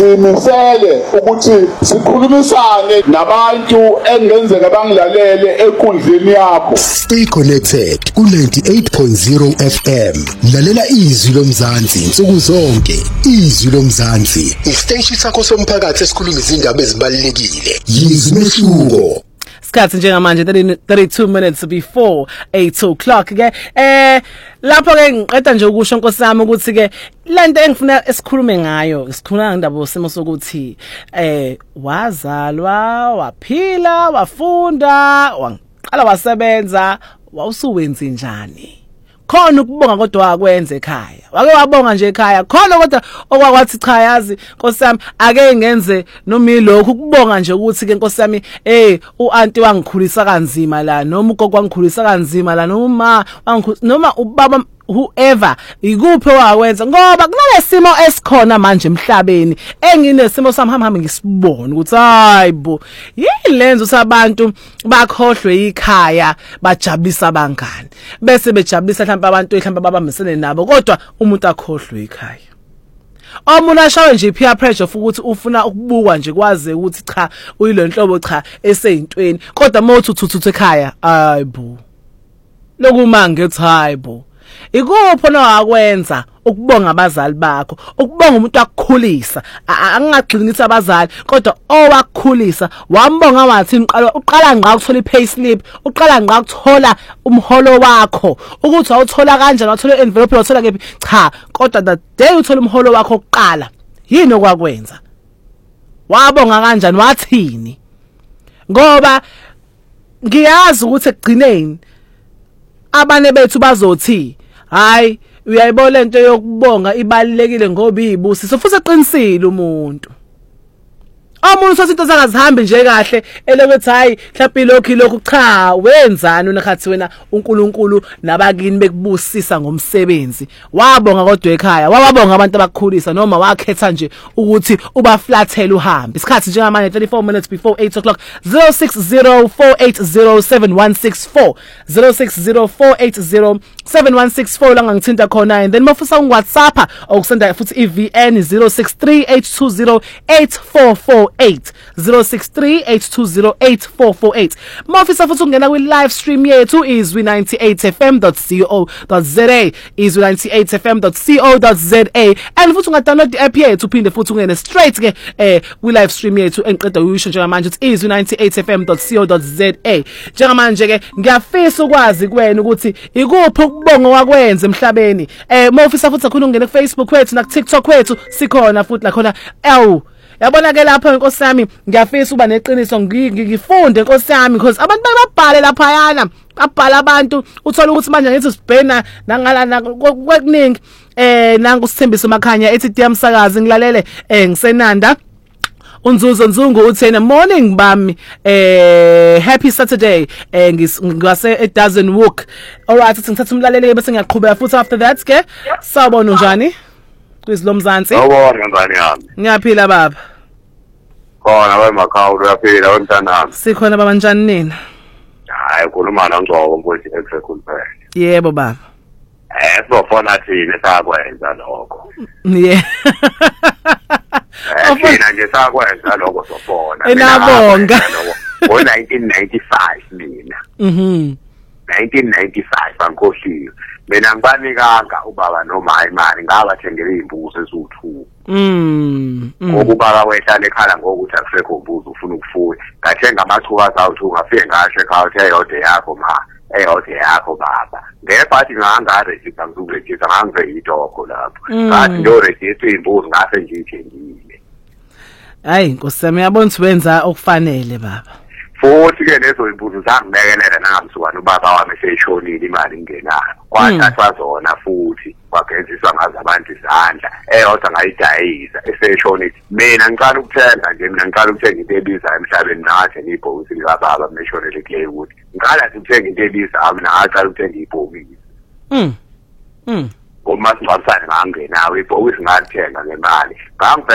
simisele ukuthi sikhulumisane nabantu engenzeka bangilalele enkundleni yakho. Stay connected ku-98.0 FM. Lalela izwi lomzansi nsuku zonke. Izwi lomzansi, isiteshi sakho somphakathi esikhuluma izindaba ezibalulekile. Yizwi mehluko. Isikhathi njengamanje 32 minutes before 8 o'clock ke lapho ke ngiqeda nje ukusho Nkosi yami ukuthi ke lento engifuna esikhulume ngayo sikhuluma ngendaba yosimo sokuthi wazalwa waphila wafunda waqala wasebenza wawusuwenza njani khona ukubonga kodwa wakwenza ekhaya wake wabonga nje ekhaya khona kodwa okwakwathi cha yazi Nkosi yami ake ngenze noma ilokhu ukubonga nje ukuthi ke Nkosi yami uanti wangikhulisa kanzima la noma ugogo wangikhulisa kanzima la noma noma ubaba whoever ikuphi wakwenza ngoba kunalesimo esikhona manje emhlabeni enginesimo sami hamba ngisibona ukuthi hayibo yilenzo sabantu bakhohlwe ikhaya bajabulisa abangani bese bejabulisa mhlawumbe abantu mhlawumbe babambisene nabo kodwa umuntu akhohlwe ikhaya omuntu ashawe nje peer pressure ukuthi ufuna ukubukwa nje kwaze ukuthi cha uyilo nhlobo cha eseyintweni kodwa mothi uthuthu ekhaya hayibo lokumanga ethi hayibo ikupho nowakwenza ukubonga abazali bakho ukubonga umuntu akukhulisa angagcini ngithi abazali kodwa owakukhulisa wambonga wathi uqala ngqa ukuthola i-payslip uqala ngqa ukuthola umholo wakho ukuthi awuthola kanjani wathola envelope wathola kephi cha kodwa the day uthola umholo wakho oqala yini okwakwenza wabonga kanjani wathini ngoba ngiyazi ukuthi ekugcineni abane bethu bazothi hayi uyayibona lento yokubonga ibalekile ngoba iyibusiso futhi eqinisile umuntu omuntu sosinto zakazihambi nje kahle elekethi hayi mhlawumbe lokhu cha wenzani unakhathi wena uNkulunkulu nabakini bekubusisa ngomsebenzi wabonga kodwa ekhaya wabonga abantu abakukhulisa noma wakhetha nje ukuthi ubaflathele uhambe isikhathi njengamanje 34 minutes before 8 o'clock 0604807164 0604807164 la ngangithinta khona and then mafisa uWhatsApp okusenda futhi iVN 0638208448 0638208448 mafisa futhi ungena kwi live stream yethu izwi98fm.co.za izwi98fm.co.za and futhi ungadownload i-app yethu uphinde futhi ungene straight ke kwi live stream yethu engiqeda uyisho njengamanje uthi izwi98fm.co.za njengamanje ke ngiyafisa ukwazi kuwena ukuthi ikuphi ukubonga wakwenza emhlabeni mafisa futhi akhona ungene ku Facebook wethu na ku TikTok wethu sikhona futhi la khona yabona ke lapha Nkosi yami ngiyafisa uba neqiniso ngifunde Nkosi yami because abantu babhale lapha yana babhala abantu uthola ukuthi manje ngithi sibhena nangala kwekuningi nangu Sithembiso Makhanya ethi Diyamsakazi ngilalele ngisenanda Unzuzo Nzungu uthena morning bami happy Saturday ngase it doesn't work alright ngithatha umlaleli bese ngiyaqhubeka futhi after that ke sawubona njani kwizilomzansi awubona ngani yami ngiyaphila baba khona bayemakhaya uyaphila wemntana sikhona baba njani nina hayi ukhuluma noNgcobo mfowethu executive yebo baba sofona thina sakwenza lokho yeah thina nje sakwenza lokho sofona enabonga ngo-1995 mina 1995 angikhohliwe mina ngibanikanga ubaba noma imali ngabathengele izimbuzi eziwu2 ngokuba wehlala ekhala ngokuthi akusekho umbuzi ufuna ukufuya ngathenga amachuba awu2 ngafike ngasho ekhaya uthe eyodwa yakho eyodwa yakho baba ngebhathi ngangarejista ngizokurejista ngangive idokho lapho ngathi ngiyorejista izimbuzi ngase ngiyithengile hayi Nkosi yami yabona ukuthi wenza okufanele baba futhi ke lezo imbuzi zangilekelela nangamsukwana ubaba wami seyishonile imali ingenayo kwathathwa zona futhi kwagenziswa ngazo abantu izandla eyodwa ngayidayisa eseyishonile mina ngiqala ukuthenga nje mina ngiqala ukuthenga into ebizayo emhlabeni nathi nibhokisi likababa meshonele Claywood ngiqala ukuthenga into ebizayo mina ngaqala ukuthenga ibhokisi ngomasingcwabisane ngangenawo ibhokisi ngalithenga ngemali